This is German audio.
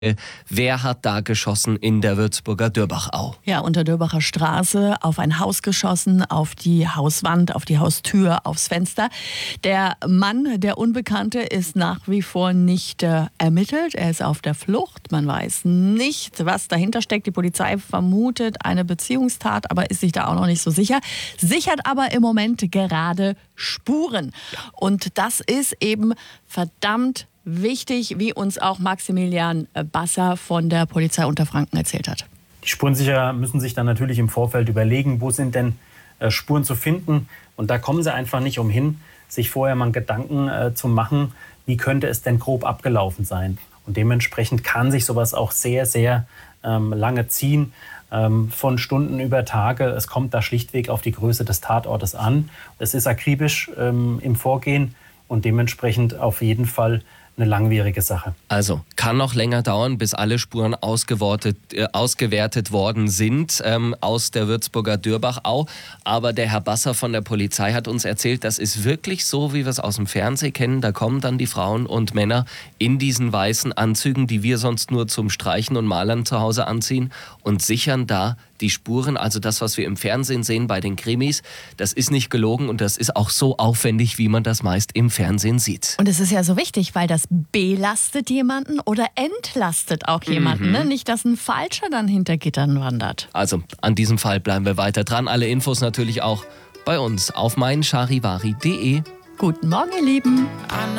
Wer hat da geschossen in der Würzburger Dürbachau? Ja, unter Dürbacher Straße auf ein Haus geschossen, auf die Hauswand, auf die Haustür, aufs Fenster. Der Mann, der Unbekannte, ist nach wie vor nicht ermittelt. Er ist auf der Flucht. Man weiß nicht, was dahinter steckt. Die Polizei vermutet eine Beziehungstat, aber ist sich da auch noch nicht so sicher. Sichert aber im Moment gerade Spuren. Und das ist eben verdammt wichtig, wie uns auch Maximilian Basser von der Polizei Unterfranken erzählt hat. Die Spurensicherer müssen sich dann natürlich im Vorfeld überlegen, wo sind denn Spuren zu finden. Und da kommen sie einfach nicht umhin, sich vorher mal Gedanken zu machen, wie könnte es denn grob abgelaufen sein. Und dementsprechend kann sich sowas auch sehr, sehr lange ziehen, von Stunden über Tage. Es kommt da schlichtweg auf die Größe des Tatortes an. Es ist akribisch im Vorgehen und dementsprechend auf jeden Fall eine langwierige Sache. Also kann noch länger dauern, bis alle Spuren ausgewertet worden sind aus der Würzburger Dürbachau. Aber der Herr Basser von der Polizei hat uns erzählt, das ist wirklich so, wie wir es aus dem Fernsehen kennen. Da kommen dann die Frauen und Männer in diesen weißen Anzügen, die wir sonst nur zum Streichen und Malern zu Hause anziehen, und sichern da die Spuren, also das, was wir im Fernsehen sehen bei den Krimis, das ist nicht gelogen und das ist auch so aufwendig, wie man das meist im Fernsehen sieht. Und es ist ja so wichtig, weil das belastet jemanden oder entlastet auch jemanden. Ne? Nicht, dass ein Falscher dann hinter Gittern wandert. Also an diesem Fall bleiben wir weiter dran. Alle Infos natürlich auch bei uns auf meincharivari.de. Guten Morgen, ihr Lieben.